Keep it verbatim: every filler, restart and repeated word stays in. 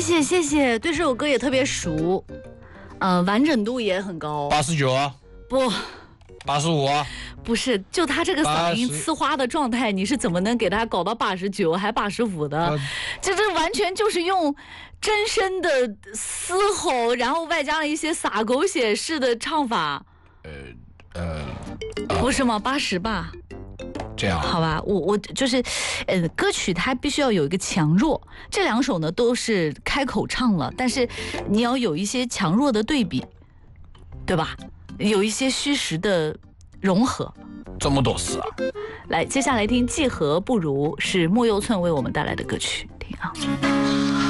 谢谢谢，对这首歌也特别熟，呃，完整度也很高。 八十九啊？ 不， 八十五啊？ 不是，就他这个嗓音八十呲花的状态，你是怎么能给他搞到八十九还八十五的？ 呃这这完全就是用真声的嘶吼，然后外加了一些撒狗血式的唱法， 呃， 不是吗？八十吧。 这样。 好吧，我我就是，呃，歌曲它必须要有一个强弱，这两首呢都是开口唱了，但是你要有一些强弱的对比，对吧？有一些虚实的融合。 这么多事啊！ 来，接下来听《既合不如》，是莫佑寸为我们带来的歌曲，听啊。